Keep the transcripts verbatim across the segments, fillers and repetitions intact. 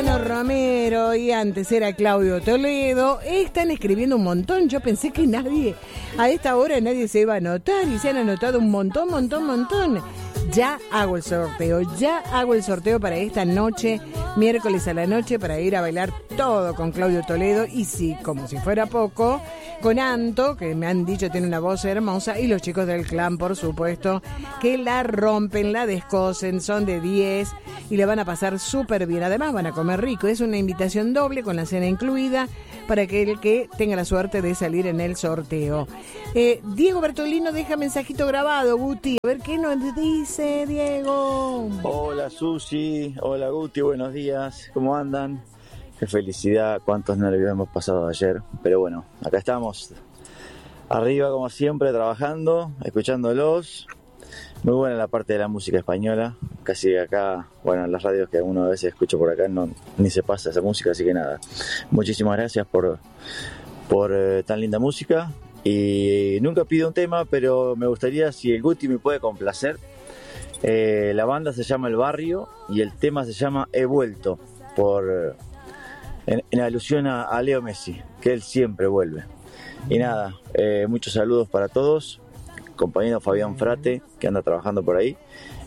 Lino Romero y antes era Claudio Toledo. Están escribiendo un montón. Yo pensé que nadie, a esta hora nadie se iba a anotar y se han anotado un montón, montón, montón. Ya hago el sorteo, ya hago el sorteo para esta noche, miércoles a la noche, para ir a bailar todo con Claudio Toledo. Y sí, como si fuera poco, con Anto, que me han dicho tiene una voz hermosa, y los chicos del clan, por supuesto, que la rompen, la descosen, son de diez y le van a pasar súper bien. Además van a comer rico, es una invitación doble con la cena incluida para aquel que tenga la suerte de salir en el sorteo. Eh, Diego Bertolino deja mensajito grabado, Guti, a ver qué nos dice Diego. Hola Susi, hola Guti, buenos días, ¿cómo andan? Qué felicidad, cuántos nervios hemos pasado ayer, pero bueno, acá estamos, arriba como siempre, trabajando, escuchándolos. Muy buena la parte de la música española, casi acá, bueno, en las radios que uno a veces escucha por acá no, ni se pasa esa música, así que nada, muchísimas gracias por, por eh, tan linda música. Y nunca pido un tema, pero me gustaría si el Guti me puede complacer. Eh, la banda se llama El Barrio y el tema se llama He Vuelto, por, en, en alusión a, a Leo Messi, que él siempre vuelve. Y nada, eh, muchos saludos para todos, compañero Fabián Frate, que anda trabajando por ahí,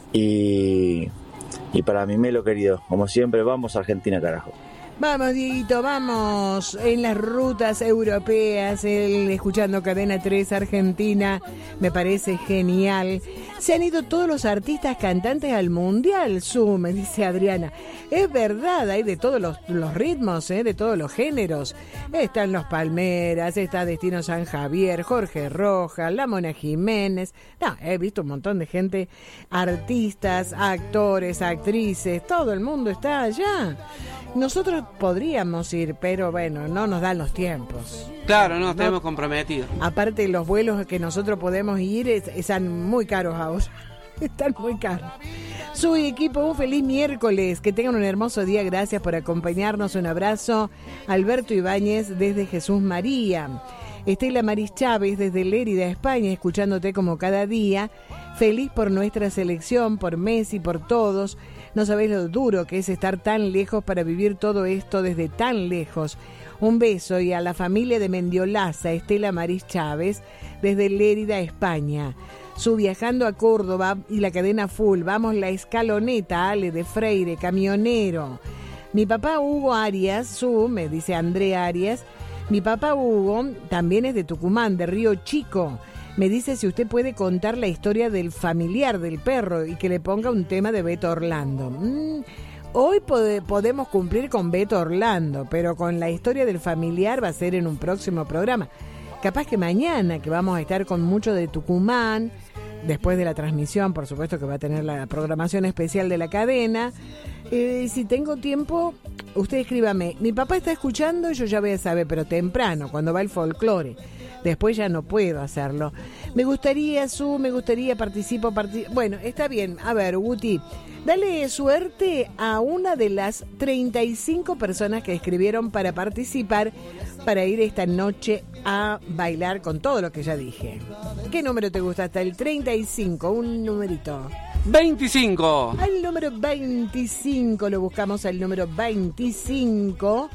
y, y para mi Melo querido, como siempre, vamos a Argentina, carajo. Vamos, Dieguito, vamos en las rutas europeas, el, escuchando Cadena tres Argentina, me parece genial. Se han ido todos los artistas cantantes al Mundial, Su, me dice Adriana. Es verdad, hay de todos los, los ritmos, ¿eh? De todos los géneros. Están los Palmeras, está Destino San Javier, Jorge Rojas, La Mona Jiménez. No, he visto un montón de gente, artistas, actores, actrices, todo el mundo está allá. Nosotros podríamos ir, pero bueno, no nos dan los tiempos. Claro, no, estamos comprometidos. Aparte, los vuelos que nosotros podemos ir es, están muy caros ahora. Están muy caros. Su equipo, un feliz miércoles. Que tengan un hermoso día. Gracias por acompañarnos. Un abrazo. Alberto Ibáñez desde Jesús María. Estela Maris Chávez desde Lérida, España, escuchándote como cada día. Feliz por nuestra selección, por Messi, por todos. No sabés lo duro que es estar tan lejos para vivir todo esto desde tan lejos. Un beso y a la familia de Mendiolaza, Estela Maris Chávez, desde Lérida, España. Su viajando a Córdoba y la cadena full. Vamos la escaloneta, Ale de Freire, camionero. Mi papá Hugo Arias, su, me dice Andrea Arias. Mi papá Hugo también es de Tucumán, de Río Chico. Me dice si usted puede contar la historia del familiar del perro y que le ponga un tema de Beto Orlando. Mm, hoy pod- podemos cumplir con Beto Orlando, pero con la historia del familiar va a ser en un próximo programa. Capaz que mañana, que vamos a estar con mucho de Tucumán, después de la transmisión, por supuesto que va a tener la programación especial de la cadena. Eh, si tengo tiempo, usted escríbame. Mi papá está escuchando y yo ya voy a saber, pero temprano, cuando va el folclore. Después ya no puedo hacerlo. Me gustaría, Su, me gustaría, participo, participo. Bueno, está bien. A ver, Guti, dale suerte a una de las treinta y cinco personas que escribieron para participar, para ir esta noche a bailar con todo lo que ya dije. ¿Qué número te gusta? Hasta el treinta y cinco, un numerito. veinticinco. Al número veinticinco, lo buscamos al número veinticinco.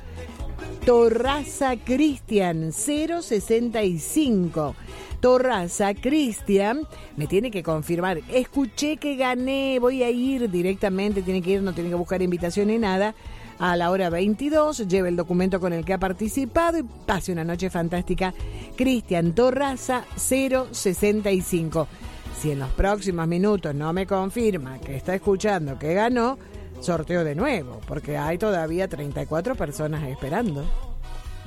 Torraza Cristian, cero sesenta y cinco. Torraza Cristian, me tiene que confirmar. Escuché que gané, voy a ir directamente, tiene que ir, no tiene que buscar invitación ni nada. A la hora veintidós, lleve el documento con el que ha participado y pase una noche fantástica. Cristian Torraza, cero sesenta y cinco. Si en los próximos minutos no me confirma que está escuchando que ganó, sorteo de nuevo, porque hay todavía treinta y cuatro personas esperando.